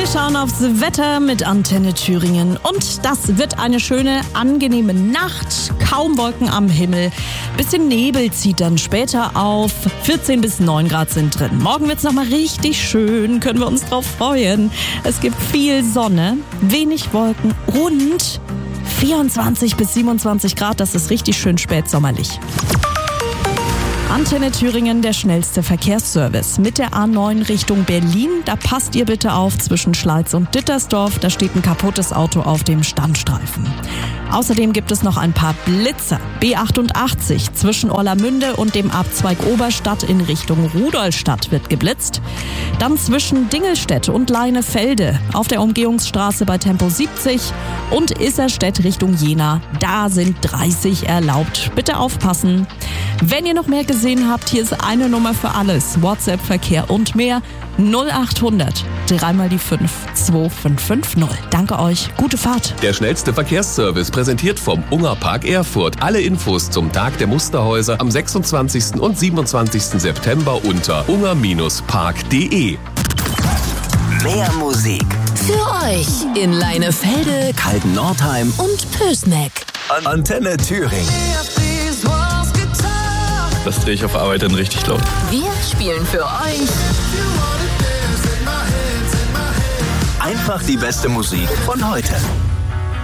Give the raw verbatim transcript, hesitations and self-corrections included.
schauen aufs Wetter mit Antenne Thüringen. Und das wird eine schöne, angenehme Nacht. Kaum Wolken am Himmel. Bisschen Nebel zieht dann später auf. vierzehn bis neun Grad sind drin. Morgen wird's nochmal richtig schön. Können wir uns drauf freuen. Es gibt viel Sonne, wenig Wolken und vierundzwanzig bis siebenundzwanzig Grad. Das ist richtig schön spätsommerlich. Antenne Thüringen, der schnellste Verkehrsservice. Mit der A neun Richtung Berlin, da passt ihr bitte auf zwischen Schleiz und Dittersdorf. Da steht ein kaputtes Auto auf dem Standstreifen. Außerdem gibt es noch ein paar Blitzer. B achtundachtzig zwischen Orlamünde und dem Abzweig Oberstadt in Richtung Rudolstadt wird geblitzt. Dann zwischen Dingelstedt und Leinefelde auf der Umgehungsstraße bei Tempo siebzig und Isserstedt Richtung Jena. Da sind dreißig erlaubt. Bitte aufpassen. Wenn ihr noch mehr gesehen habt, hier ist eine Nummer für alles. WhatsApp, Verkehr und mehr. null achthundert, dreimal die fünf, zwei fünf fünf null. Danke euch, gute Fahrt. Der schnellste Verkehrsservice präsentiert vom Ungerpark Erfurt. Alle Infos zum Tag der Musterhäuser am sechsundzwanzigsten und siebenundzwanzigsten September unter unger Park punkt de. Mehr Musik für euch in Leinefelde, Kalten-Nordheim und Pößneck. An Antenne Thüringen. Das drehe ich auf Arbeit dann richtig laut. Wir spielen für euch Einfach die beste Musik von heute.